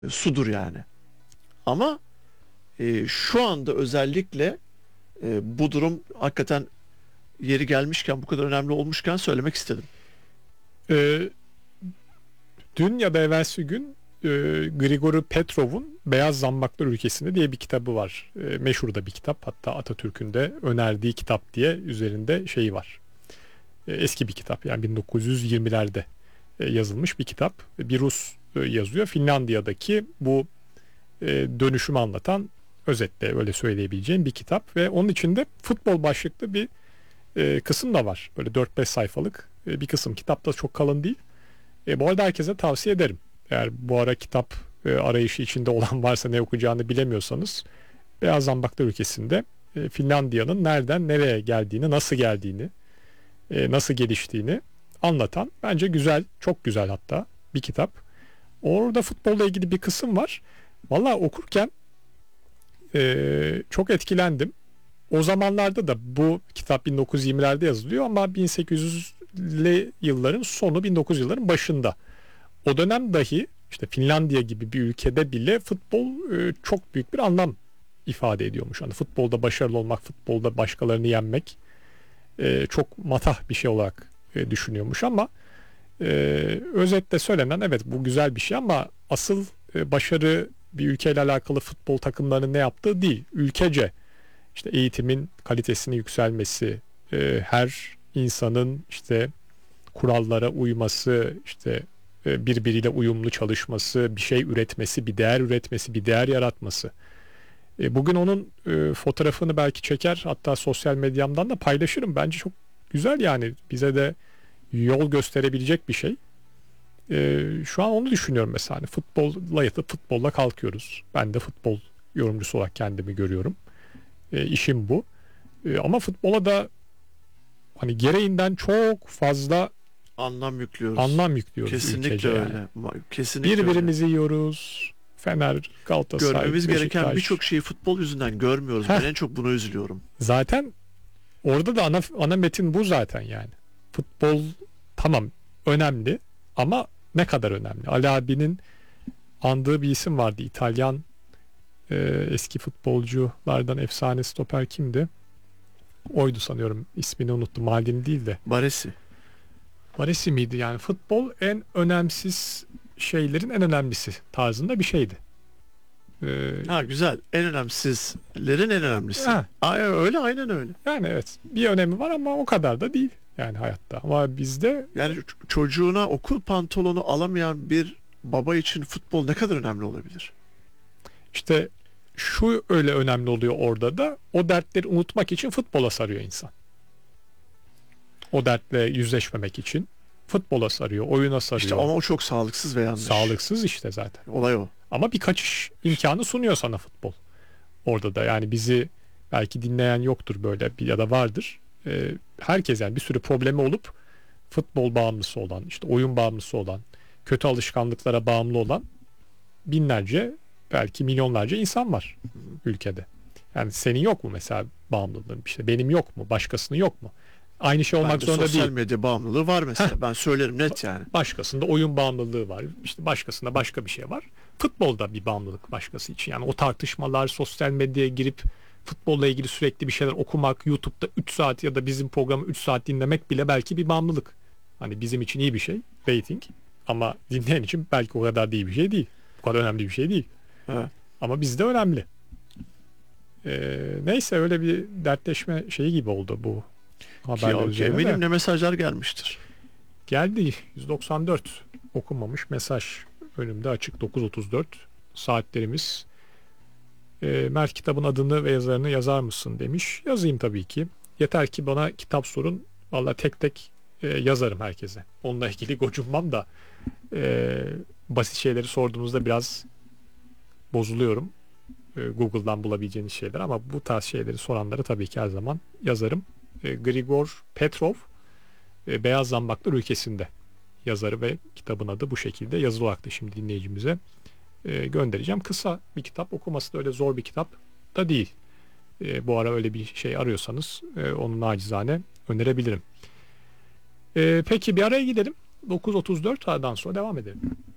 sudur yani. Ama şu anda özellikle bu durum hakikaten yeri gelmişken, bu kadar önemli olmuşken söylemek istedim. Ee, Dün ya da evvelsi gün Grigori Petrov'un Beyaz Zambaklar Ülkesinde diye bir kitabı var. Meşhur da bir kitap. Hatta Atatürk'ün de önerdiği kitap diye üzerinde şeyi var. Eski bir kitap, yani 1920'lerde yazılmış bir kitap. Bir Rus yazıyor. Finlandiya'daki bu dönüşümü anlatan, özetle öyle söyleyebileceğim bir kitap. Ve onun içinde futbol başlıklı bir kısım da var. Böyle 4-5 sayfalık bir kısım. Kitap da çok kalın değil. Bu arada herkese tavsiye ederim. Eğer bu ara kitap arayışı içinde olan varsa, ne okuyacağını bilemiyorsanız, Beyaz Zambaklar Ülkesi'nde Finlandiya'nın nereden nereye geldiğini, nasıl geldiğini, nasıl geliştiğini anlatan, bence güzel, çok güzel hatta bir kitap. Orada futbolla ilgili bir kısım var. Vallahi okurken çok etkilendim. O zamanlarda da bu kitap 1920'lerde yazılıyor ama 1800'li yılların sonu, 1900 yılların başında. O dönem dahi işte Finlandiya gibi bir ülkede bile futbol çok büyük bir anlam ifade ediyormuş. Hani futbolda başarılı olmak, futbolda başkalarını yenmek çok matah bir şey olarak düşünüyormuş ama özetle söylenen, evet bu güzel bir şey ama asıl başarı bir ülkeyle alakalı futbol takımlarının ne yaptığı değil. Ülkece işte eğitimin kalitesinin yükselmesi, her insanın işte kurallara uyması, işte birbiriyle uyumlu çalışması, bir şey üretmesi, bir değer üretmesi, bir değer yaratması. Bugün onun fotoğrafını belki çeker, hatta sosyal medyamdan da paylaşırım. Bence çok güzel, yani bize de yol gösterebilecek bir şey. Şu an onu düşünüyorum mesela. Hani futbolla yatıp futbolla kalkıyoruz. Ben de futbol yorumcusu olarak kendimi görüyorum. İşim bu. Ama futbola da hani gereğinden çok fazla Anlam yüklüyoruz. anlam yüklüyoruz. Kesinlikle Yani. öyle. Kesinlikle Birbirimizi yiyoruz. Fener, Galatasaray, görmemiz gereken Beşiktaş. birçok şeyi futbol yüzünden görmüyoruz. Ben en çok buna üzülüyorum. Zaten orada da ana metin bu zaten yani. Futbol tamam önemli ama ne kadar önemli? Ali abinin andığı bir isim vardı. İtalyan eski futbolculardan efsane stoper kimdi? Oydu sanıyorum. İsmini unuttum. Maldini değil de. Baresi. Baresi miydi? Yani futbol en önemsiz şeylerin en önemlisi tarzında bir şeydi. Ha, güzel. En önemsizlerin en önemlisi. Ha. Öyle, aynen öyle. Yani evet, bir önemi var ama o kadar da değil yani hayatta. Ama bizde Yani çocuğuna okul pantolonu alamayan bir baba için futbol ne kadar önemli olabilir? işte şu öyle önemli oluyor orada da, o dertleri unutmak için futbola sarıyor insan. O dertle yüzleşmemek için futbola sarıyor, oyuna sarıyor. İşte ama o çok sağlıksız ve yanlış. Sağlıksız işte zaten. Olay o. Ama bir kaçış imkanı sunuyor sana futbol. Orada da yani bizi belki dinleyen yoktur böyle ya da vardır. Herkes, yani bir sürü problemi olup futbol bağımlısı olan, işte oyun bağımlısı olan, kötü alışkanlıklara bağımlı olan binlerce, belki milyonlarca insan var ülkede. Yani senin yok mu mesela bağımlılığın? İşte benim yok mu? Başkasının yok mu? Aynı şey olmak Bende zorunda sosyal değil. medya bağımlılığı var mesela. Ben söylerim net yani. Başkasında oyun bağımlılığı var. İşte başkasında başka bir şey var. Futbolda bir bağımlılık başkası için. Yani o tartışmalar, sosyal medyaya girip futbolla ilgili sürekli bir şeyler okumak, YouTube'da 3 saat ya da bizim programı 3 saat dinlemek bile belki bir bağımlılık. Hani bizim için iyi bir şey, rating. Ama dinleyen için belki o kadar iyi bir şey değil. Bu kadar önemli bir şey değil. Evet. Ama bizde önemli. Neyse, öyle bir dertleşme şeyi gibi oldu bu haberler üzerine de. Eminim ne mesajlar gelmiştir. Geldi 194 okunmamış mesaj önümde açık, 9.34 saatlerimiz. Mert, kitabın adını ve yazarını yazar mısın demiş. Yazayım tabii ki. Yeter ki bana kitap sorun. Vallahi tek tek yazarım herkese. Onunla ilgili gocunmam da basit şeyleri sorduğunuzda biraz bozuluyorum. Google'dan bulabileceğiniz şeyler, ama bu tarz şeyleri soranlara tabii ki her zaman yazarım. Grigor Petrov, Beyaz Zambaklar Ülkesinde yazarı ve kitabın adı bu şekilde. Yazılı olarak da şimdi dinleyicimize göndereceğim. Kısa bir kitap, okuması da öyle zor bir kitap da değil. Bu ara öyle bir şey arıyorsanız onu nacizane önerebilirim. Peki bir araya gidelim. 9.34 aradan sonra devam edelim.